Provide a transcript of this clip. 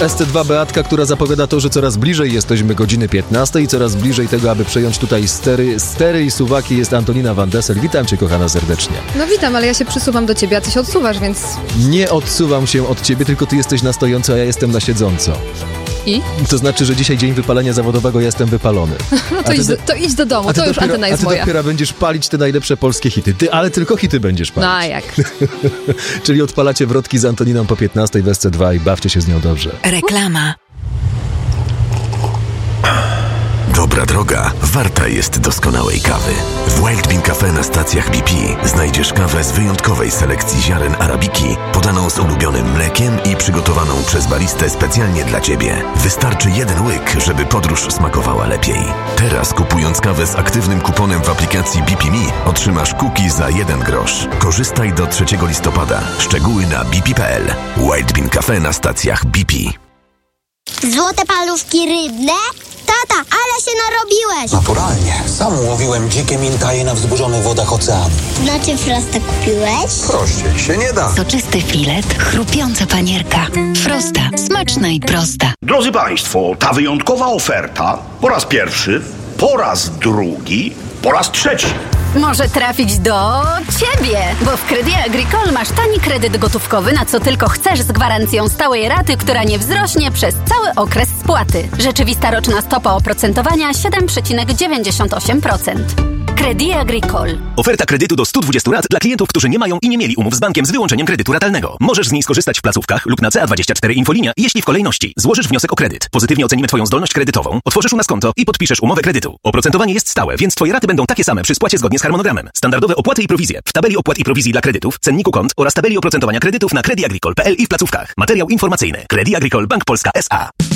SC2 Beatka, która zapowiada to, że coraz bliżej jesteśmy godziny 15 i coraz bliżej tego, aby przejąć tutaj stery i suwaki jest Antonina Van Dessel. Witam cię, kochana, serdecznie. No witam, ale ja się przysuwam do ciebie, a ty się odsuwasz, więc... Nie odsuwam się od ciebie, tylko ty jesteś na stojąco, a ja jestem na siedząco. I? To znaczy, że dzisiaj dzień wypalenia zawodowego, ja jestem wypalony. No to idź do domu, to już antena jest moja. A ty dopiero będziesz palić te najlepsze polskie hity. Ale tylko hity będziesz palić. No a jak? Czyli odpalacie wrotki z Antoniną po 15 w SC2 i bawcie się z nią dobrze. Reklama. Dobra droga warta jest doskonałej kawy. W Wild Bean Cafe na stacjach BP znajdziesz kawę z wyjątkowej selekcji ziaren arabiki, podaną z ulubionym mlekiem i przygotowaną przez baristę specjalnie dla Ciebie. Wystarczy jeden łyk, żeby podróż smakowała lepiej. Teraz kupując kawę z aktywnym kuponem w aplikacji BP Me otrzymasz cookie za 1 grosz. Korzystaj do 3 listopada. Szczegóły na bp.pl. Wild Bean Cafe na stacjach BP. Złote paluszki rybne? Tata, ale się narobiłeś! Naturalnie. Sam łowiłem dzikie mintaje na wzburzonych wodach oceanu. Znaczy Frosta kupiłeś? Prościej się nie da. Soczysty filet, chrupiąca panierka. Frosta. Smaczna i prosta. Drodzy Państwo, ta wyjątkowa oferta po raz pierwszy, po raz drugi, po raz trzeci. Może trafić do Ciebie, bo w Crédit Agricole masz tani kredyt gotówkowy na co tylko chcesz z gwarancją stałej raty, która nie wzrośnie przez cały okres spłaty. Rzeczywista roczna stopa oprocentowania 7,98%. Crédit Agricole. Oferta kredytu do 120 rat dla klientów, którzy nie mają i nie mieli umów z bankiem z wyłączeniem kredytu ratalnego. Możesz z niej skorzystać w placówkach lub na CA24 Infolinia, jeśli w kolejności złożysz wniosek o kredyt. Pozytywnie ocenimy Twoją zdolność kredytową, otworzysz u nas konto i podpiszesz umowę kredytu. Oprocentowanie jest stałe, więc Twoje raty będą takie same przy spłacie zgodnie z harmonogramem. Standardowe opłaty i prowizje w tabeli opłat i prowizji dla kredytów, cenniku kont oraz tabeli oprocentowania kredytów na crediagricole.pl i w placówkach. Materiał informacyjny. Crédit Agricole Bank Polska S.A.